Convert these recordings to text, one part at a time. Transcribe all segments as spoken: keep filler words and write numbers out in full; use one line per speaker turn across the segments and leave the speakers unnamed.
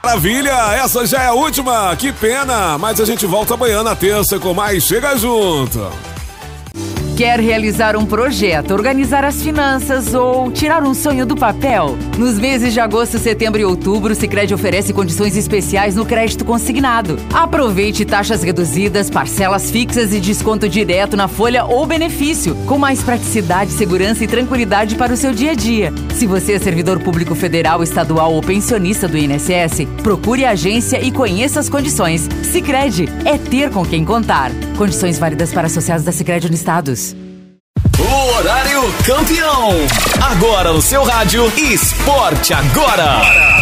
Maravilha, essa já é a última, que pena, mas a gente volta amanhã na terça com mais Chega Junto.
Quer realizar um projeto, organizar as finanças ou tirar um sonho do papel? Nos meses de agosto, setembro e outubro, o Sicredi oferece condições especiais no crédito consignado. Aproveite taxas reduzidas, parcelas fixas e desconto direto na folha ou benefício, com mais praticidade, segurança e tranquilidade para o seu dia a dia. Se você é servidor público federal, estadual ou pensionista do I N S S, procure a agência e conheça as condições. Sicredi é ter com quem contar. Condições válidas para associados da Sicredi Unistados.
O horário campeão. Agora no seu rádio, Esporte Agora.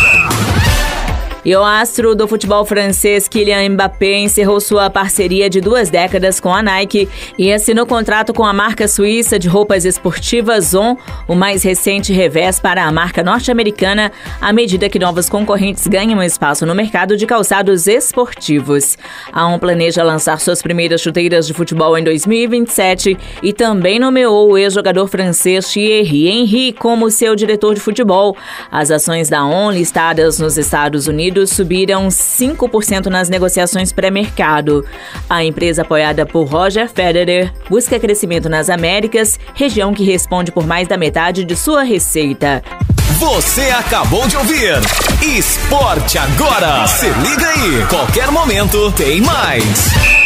E o astro do futebol francês Kylian Mbappé encerrou sua parceria de duas décadas com a Nike e assinou contrato com a marca suíça de roupas esportivas On, o mais recente revés para a marca norte-americana, à medida que novos concorrentes ganham espaço no mercado de calçados esportivos. A On planeja lançar suas primeiras chuteiras de futebol em dois mil e vinte e sete e também nomeou o ex-jogador francês Thierry Henry como seu diretor de futebol. As ações da On, listadas nos Estados Unidos, subiram cinco por cento nas negociações pré-mercado. A empresa, apoiada por Roger Federer, busca crescimento nas Américas, região que responde por mais da metade de sua receita.
Você acabou de ouvir Esporte Agora. Se liga aí, qualquer momento tem mais.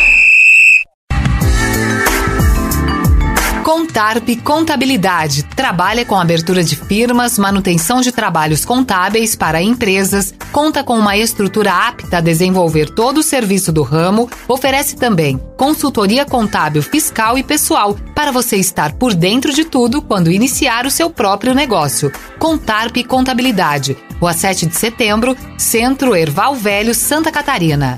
Contarp Contabilidade trabalha com abertura de firmas, manutenção de trabalhos contábeis para empresas, conta com uma estrutura apta a desenvolver todo o serviço do ramo, oferece também consultoria contábil, fiscal e pessoal para você estar por dentro de tudo quando iniciar o seu próprio negócio. Contarp Contabilidade, Rua sete de setembro, Centro Erval Velho, Santa Catarina.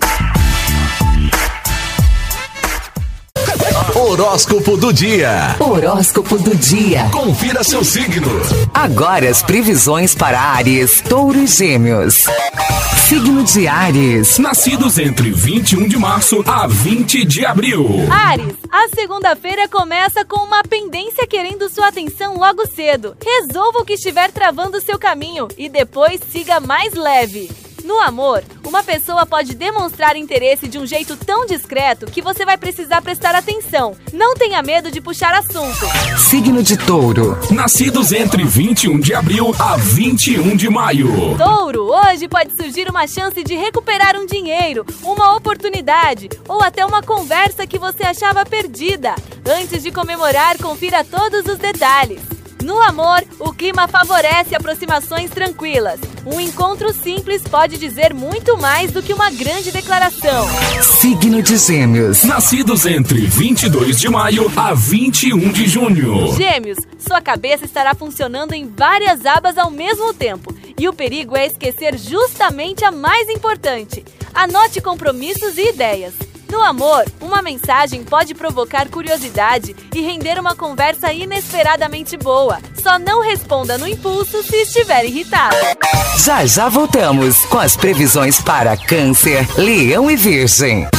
Horóscopo do dia.
Horóscopo do dia.
Confira seu signo.
Agora as previsões para Áries, Touro e Gêmeos. Signo de Áries.
Nascidos entre vinte e um de março a vinte de abril.
Áries, a segunda-feira começa com uma pendência querendo sua atenção logo cedo. Resolva o que estiver travando seu caminho e depois siga mais leve. No amor, uma pessoa pode demonstrar interesse de um jeito tão discreto que você vai precisar prestar atenção. Não tenha medo de puxar assunto.
Signo de Touro.
Nascidos entre vinte e um de abril a vinte e um de maio.
Touro, hoje pode surgir uma chance de recuperar um dinheiro, uma oportunidade ou até uma conversa que você achava perdida. Antes de comemorar, confira todos os detalhes. No amor, o clima favorece aproximações tranquilas. Um encontro simples pode dizer muito mais do que uma grande declaração.
Signo de Gêmeos.
Nascidos entre vinte e dois de maio a vinte e um de junho.
Gêmeos, sua cabeça estará funcionando em várias abas ao mesmo tempo. E o perigo é esquecer justamente a mais importante. Anote compromissos e ideias. No amor, uma mensagem pode provocar curiosidade e render uma conversa inesperadamente boa. Só não responda no impulso se estiver irritado.
Já já voltamos com as previsões para Câncer, Leão e Virgem.